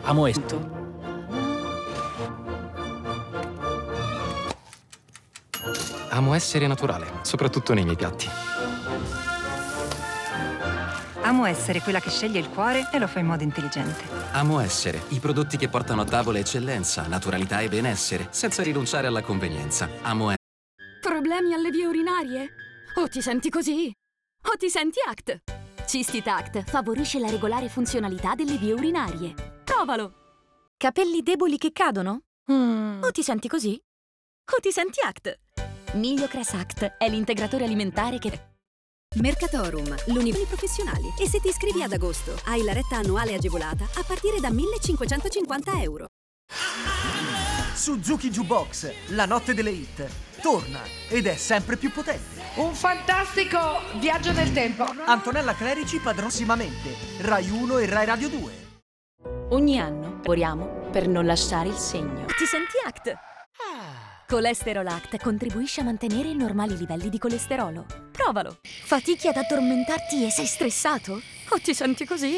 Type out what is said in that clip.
Amo essere. Amo essere naturale, soprattutto nei miei piatti. Amo essere quella che sceglie il cuore e lo fa in modo intelligente. Amo essere i prodotti che portano a tavola eccellenza, naturalità e benessere, senza rinunciare alla convenienza. Amo essere. Problemi alle vie urinarie? O ti senti così? O ti senti ACT? Cistitact favorisce la regolare funzionalità delle vie urinarie. Provalo! Capelli deboli che cadono? O ti senti così? O ti senti ACT? Migliocress Act è l'integratore alimentare che... Mercatorum, l'unione professionali. E se ti iscrivi ad agosto, hai la retta annuale agevolata a partire da 1.550 euro. Suzuki Jukebox, la notte delle hit, torna ed è sempre più potente. Un fantastico viaggio nel tempo. Antonella Clerici padrossimamente, Rai 1 e Rai Radio 2. Ogni anno lavoriamo per non lasciare il segno. Ti senti ACT? Colesterol Act contribuisce a mantenere i normali livelli di colesterolo. Provalo! Fatichi ad addormentarti e sei stressato? O ti senti così?